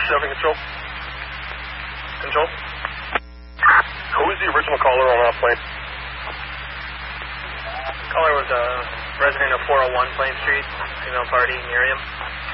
7 control. Control. Who was the original caller on that plane? Caller was a resident of 401 Plain Street, female party, Miriam.